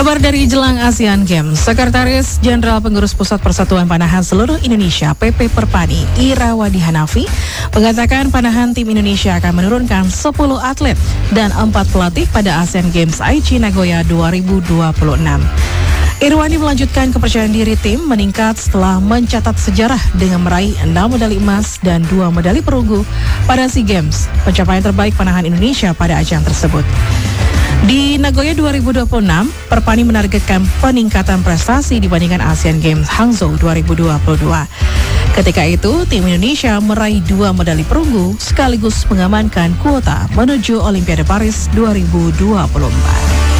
Kabar dari jelang ASEAN Games, Sekretaris Jenderal Pengurus Pusat Persatuan Panahan Seluruh Indonesia PP Perpani Irawadi Hanafi mengatakan panahan tim Indonesia akan menurunkan 10 atlet dan 4 pelatih pada ASEAN Games Aichi Nagoya 2026. Irwani melanjutkan kepercayaan diri tim meningkat setelah mencatat sejarah dengan meraih 6 medali emas dan 2 medali perunggu pada SEA Games, pencapaian terbaik panahan Indonesia pada ajang tersebut. Di Nagoya 2026, Perpani menargetkan peningkatan prestasi dibandingkan ASEAN Games Hangzhou 2022. Ketika itu, tim Indonesia meraih 2 medali perunggu sekaligus mengamankan kuota menuju Olimpiade Paris 2024.